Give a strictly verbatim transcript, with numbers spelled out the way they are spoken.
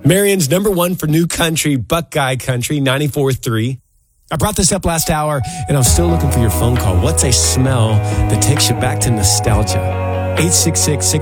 Marion's number one for new country, Buckeye Country, ninety-four point three. I brought this up last hour, and I'm still looking for your phone call. What's a smell that takes you back to nostalgia? eight six six, six